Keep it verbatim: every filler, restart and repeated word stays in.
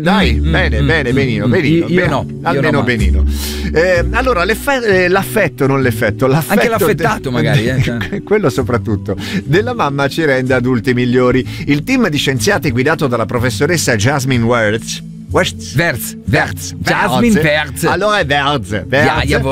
dai, mm, bene, mm, bene, mm, benino, mm, benino. io, io ben- no, io almeno no, benino. Eh, allora, l'effe- eh, l'affetto, non l'effetto, l'affetto Anche l'affettato, magari, eh, cioè. quello soprattutto, della mamma ci rende adulti migliori. Il team di scienziati guidato dalla professoressa Jasmine Wertz Wertz Wertz, Wertz, Jasmine Wertz. Allora è Wertz, Ja, Wertz. jawohl.